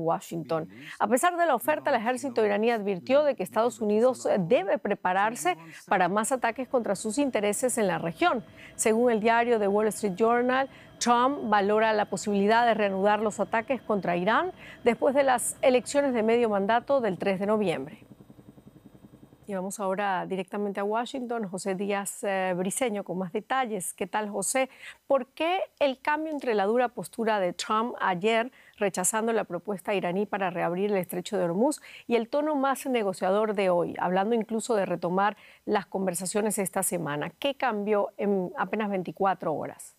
Washington. A pesar de la oferta, el ejército iraní advirtió de que Estados Unidos debe prepararse para más ataques contra sus intereses en la región. Según el diario The Wall Street Journal, Trump valora la posibilidad de reanudar los ataques contra Irán después de las elecciones de medio mandato del 3 de noviembre. Y vamos ahora directamente a Washington. José Díaz Briceño con más detalles. ¿Qué tal, José? ¿Por qué el cambio entre la dura postura de Trump ayer, rechazando la propuesta iraní para reabrir el estrecho de Hormuz, y el tono más negociador de hoy, hablando incluso de retomar las conversaciones esta semana? ¿Qué cambió en apenas 24 horas?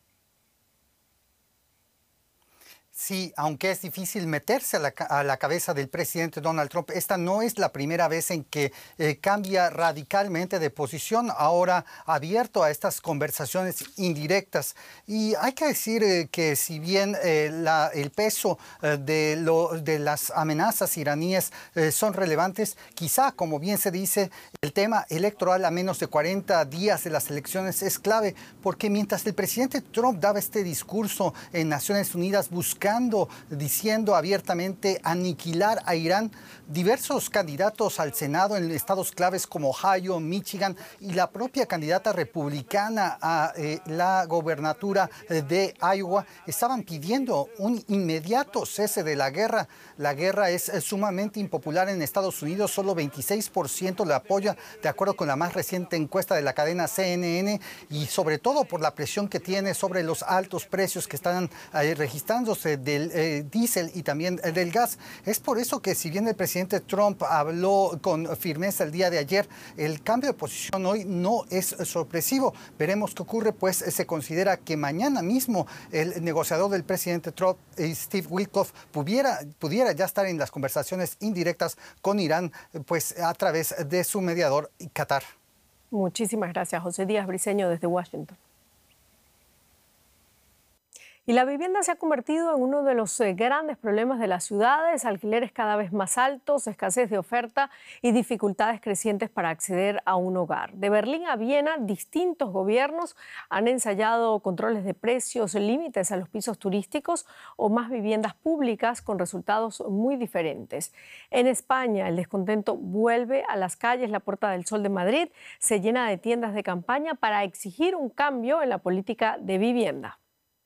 Sí, aunque es difícil meterse a la cabeza del presidente Donald Trump, esta no es la primera vez en que cambia radicalmente de posición, ahora abierto a estas conversaciones indirectas. Y hay que decir que si bien el peso de las amenazas iraníes son relevantes, quizá, como bien se dice, el tema electoral a menos de 40 días de las elecciones es clave, porque mientras el presidente Trump daba este discurso en Naciones Unidas diciendo abiertamente aniquilar a Irán, diversos candidatos al Senado en estados claves como Ohio, Michigan y la propia candidata republicana a la gobernatura de Iowa estaban pidiendo un inmediato cese de la guerra. La guerra es sumamente impopular en Estados Unidos, solo 26% la apoya, de acuerdo con la más reciente encuesta de la cadena CNN, y sobre todo por la presión que tiene sobre los altos precios que están registrándose del diésel y también del gas. Es por eso que, si bien el presidente Trump habló con firmeza el día de ayer, el cambio de posición hoy no es sorpresivo. Veremos qué ocurre, pues se considera que mañana mismo el negociador del presidente Trump, Steve Witkoff, pudiera ya estar en las conversaciones indirectas con Irán, pues a través de su mediador Qatar. Muchísimas gracias, José Díaz Briceño, desde Washington. Y la vivienda se ha convertido en uno de los grandes problemas de las ciudades: alquileres cada vez más altos, escasez de oferta y dificultades crecientes para acceder a un hogar. De Berlín a Viena, distintos gobiernos han ensayado controles de precios, límites a los pisos turísticos o más viviendas públicas, con resultados muy diferentes. En España, el descontento vuelve a las calles. La Puerta del Sol de Madrid se llena de tiendas de campaña para exigir un cambio en la política de vivienda.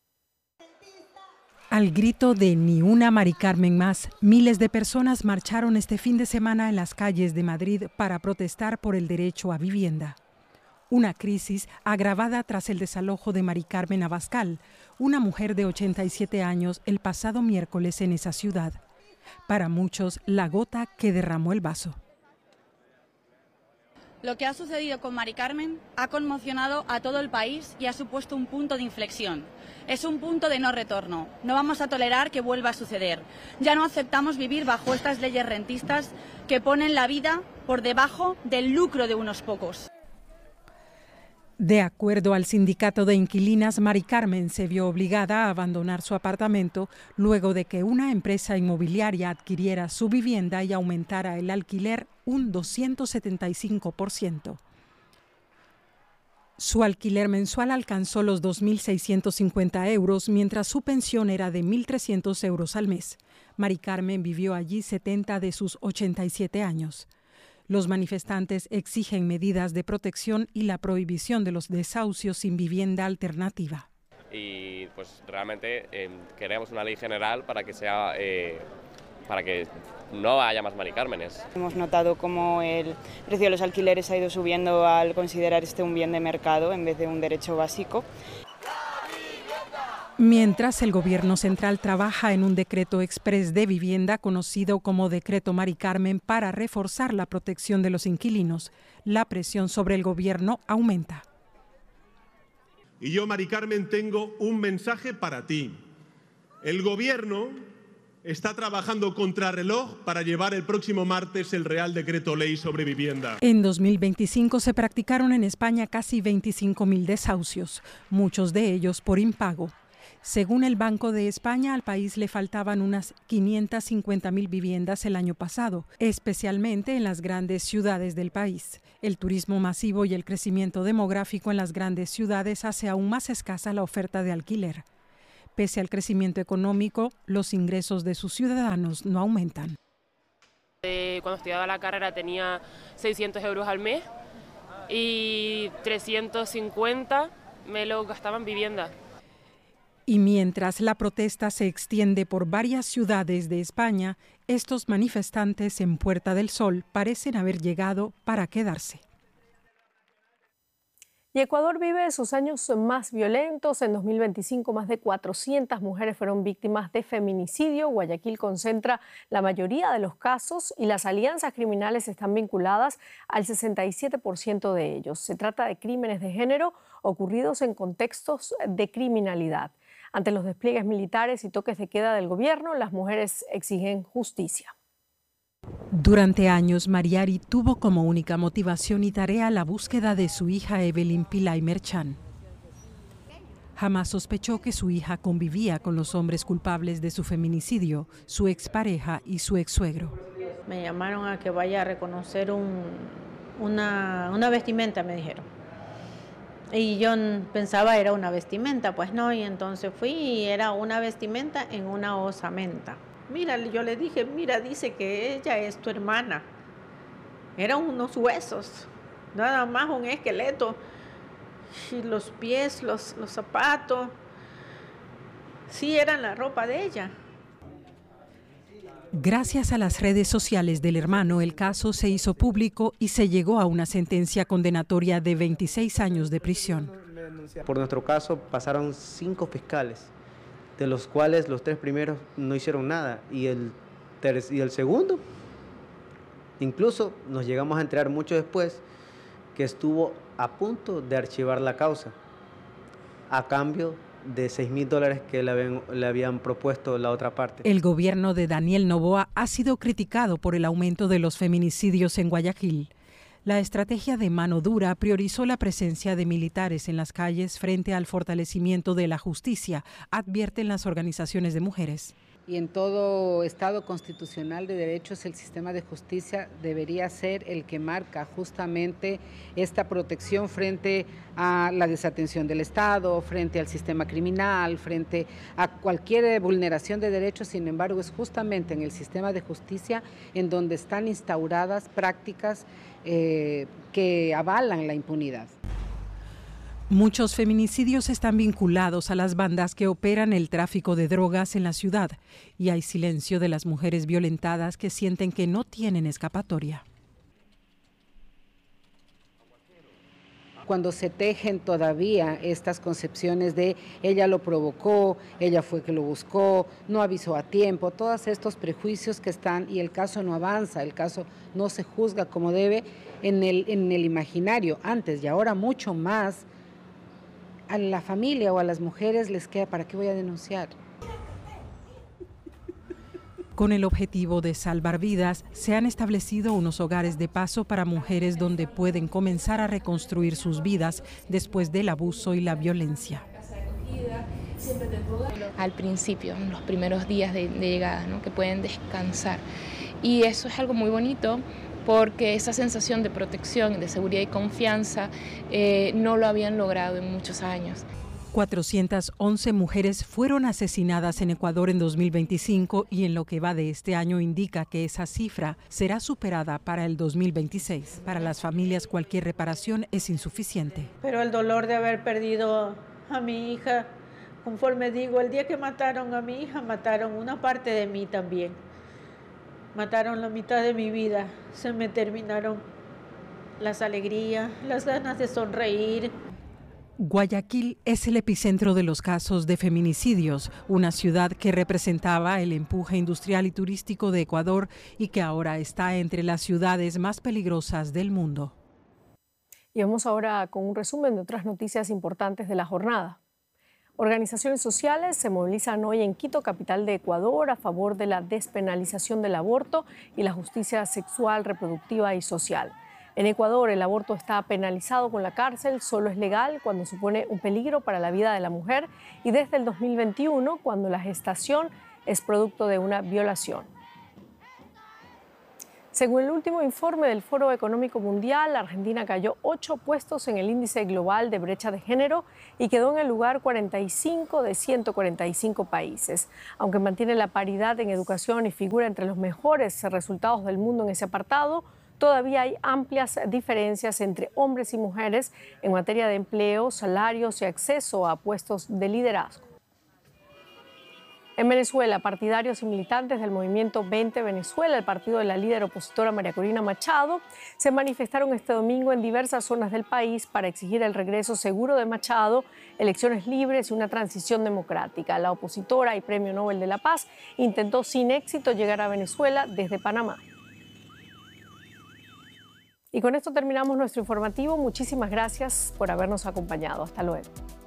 Al grito de "ni una Mari Carmen más", miles de personas marcharon este fin de semana en las calles de Madrid para protestar por el derecho a vivienda. Una crisis agravada tras el desalojo de Mari Carmen Abascal, una mujer de 87 años, el pasado miércoles en esa ciudad. Para muchos, la gota que derramó el vaso. Lo que ha sucedido con Mari Carmen ha conmocionado a todo el país y ha supuesto un punto de inflexión. Es un punto de no retorno. No vamos a tolerar que vuelva a suceder. Ya no aceptamos vivir bajo estas leyes rentistas que ponen la vida por debajo del lucro de unos pocos. De acuerdo al sindicato de inquilinas, Mari Carmen se vio obligada a abandonar su apartamento luego de que una empresa inmobiliaria adquiriera su vivienda y aumentara el alquiler un 275%. Su alquiler mensual alcanzó los 2.650 euros, mientras su pensión era de 1.300 euros al mes. Mari Carmen vivió allí 70 de sus 87 años. Los manifestantes exigen medidas de protección y la prohibición de los desahucios sin vivienda alternativa. Y pues realmente queremos una ley general para que sea para que no haya más Mari Cármenes. Hemos notado cómo el precio de los alquileres ha ido subiendo al considerar este un bien de mercado en vez de un derecho básico. Mientras, el Gobierno central trabaja en un decreto exprés de vivienda conocido como Decreto Mari Carmen para reforzar la protección de los inquilinos. La presión sobre el Gobierno aumenta. Y yo, Mari Carmen, tengo un mensaje para ti. El Gobierno está trabajando contrarreloj para llevar el próximo martes el Real Decreto Ley sobre vivienda. En 2025 se practicaron en España casi 25.000 desahucios, muchos de ellos por impago. Según el Banco de España, al país le faltaban unas 550.000 viviendas el año pasado, especialmente en las grandes ciudades del país. El turismo masivo y el crecimiento demográfico en las grandes ciudades hace aún más escasa la oferta de alquiler. Pese al crecimiento económico, los ingresos de sus ciudadanos no aumentan. Cuando estudiaba la carrera tenía 600 euros al mes y 350 me lo gastaba en vivienda. Y mientras la protesta se extiende por varias ciudades de España, estos manifestantes en Puerta del Sol parecen haber llegado para quedarse. Y Ecuador vive sus años más violentos. En 2025, más de 400 mujeres fueron víctimas de feminicidio. Guayaquil concentra la mayoría de los casos y las alianzas criminales están vinculadas al 67% de ellos. Se trata de crímenes de género ocurridos en contextos de criminalidad. Ante los despliegues militares y toques de queda del gobierno, las mujeres exigen justicia. Durante años, Mariari tuvo como única motivación y tarea la búsqueda de su hija Evelyn Pilay Merchan. Jamás sospechó que su hija convivía con los hombres culpables de su feminicidio, su expareja y su exsuegro. Me llamaron a que vaya a reconocer una vestimenta, me dijeron. Y yo pensaba era una vestimenta, pues no, y entonces fui y era una vestimenta en una osamenta. Mira, yo le dije, mira, dice que ella es tu hermana. Eran unos huesos, nada más un esqueleto. Y los pies, los zapatos, sí eran la ropa de ella. Gracias a las redes sociales del hermano, el caso se hizo público y se llegó a una sentencia condenatoria de 26 años de prisión. Por nuestro caso pasaron 5 fiscales, de los cuales los 3 primeros no hicieron nada y el segundo, incluso nos llegamos a enterar mucho después que estuvo a punto de archivar la causa a cambio de $6.000 que le habían propuesto la otra parte. El gobierno de Daniel Noboa ha sido criticado por el aumento de los feminicidios en Guayaquil. La estrategia de mano dura priorizó la presencia de militares en las calles frente al fortalecimiento de la justicia, advierten las organizaciones de mujeres. Y en todo Estado constitucional de derechos, el sistema de justicia debería ser el que marca justamente esta protección frente a la desatención del Estado, frente al sistema criminal, frente a cualquier vulneración de derechos. Sin embargo, es justamente en el sistema de justicia en donde están instauradas prácticas que avalan la impunidad. Muchos feminicidios están vinculados a las bandas que operan el tráfico de drogas en la ciudad y hay silencio de las mujeres violentadas que sienten que no tienen escapatoria. Cuando se tejen todavía estas concepciones de ella lo provocó, ella fue que lo buscó, no avisó a tiempo, todos estos prejuicios que están y el caso no avanza, el caso no se juzga como debe en el imaginario antes y ahora mucho más. A la familia o a las mujeres les queda, ¿para qué voy a denunciar? Con el objetivo de salvar vidas, se han establecido unos hogares de paso para mujeres donde pueden comenzar a reconstruir sus vidas después del abuso y la violencia. Al principio, en los primeros días de llegada, ¿no? Que pueden descansar. Y eso es algo muy bonito, porque esa sensación de protección, de seguridad y confianza no lo habían logrado en muchos años. 411 mujeres fueron asesinadas en Ecuador en 2025 y en lo que va de este año indica que esa cifra será superada para el 2026. Para las familias cualquier reparación es insuficiente. Pero el dolor de haber perdido a mi hija, conforme digo, el día que mataron a mi hija, mataron una parte de mí también. Mataron la mitad de mi vida, se me terminaron las alegrías, las ganas de sonreír. Guayaquil es el epicentro de los casos de feminicidios, una ciudad que representaba el empuje industrial y turístico de Ecuador y que ahora está entre las ciudades más peligrosas del mundo. Y vamos ahora con un resumen de otras noticias importantes de la jornada. Organizaciones sociales se movilizan hoy en Quito, capital de Ecuador, a favor de la despenalización del aborto y la justicia sexual, reproductiva y social. En Ecuador, el aborto está penalizado con la cárcel, solo es legal cuando supone un peligro para la vida de la mujer y desde el 2021 cuando la gestación es producto de una violación. Según el último informe del Foro Económico Mundial, Argentina cayó 8 puestos en el índice global de brecha de género y quedó en el lugar 45 de 145 países. Aunque mantiene la paridad en educación y figura entre los mejores resultados del mundo en ese apartado, todavía hay amplias diferencias entre hombres y mujeres en materia de empleo, salarios y acceso a puestos de liderazgo. En Venezuela, partidarios y militantes del movimiento 20 Venezuela, el partido de la líder opositora María Corina Machado, se manifestaron este domingo en diversas zonas del país para exigir el regreso seguro de Machado, elecciones libres y una transición democrática. La opositora y Premio Nobel de la Paz intentó sin éxito llegar a Venezuela desde Panamá. Y con esto terminamos nuestro informativo. Muchísimas gracias por habernos acompañado. Hasta luego.